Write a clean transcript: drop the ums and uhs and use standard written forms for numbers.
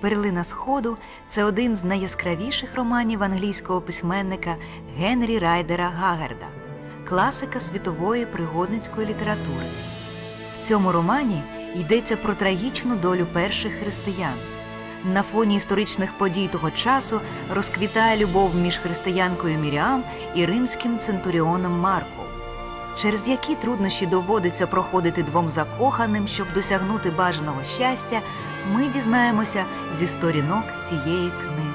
«Перлина Сходу» – це один з найяскравіших романів англійського письменника Генрі Райдера Гагарда, класика світової пригодницької літератури. В цьому романі йдеться про трагічну долю перших християн. На фоні історичних подій того часу розквітає любов між християнкою Міріам і римським центуріоном Марком. Через які труднощі доводиться проходити двом закоханим, щоб досягнути бажаного щастя, ми дізнаємося зі сторінок цієї книги.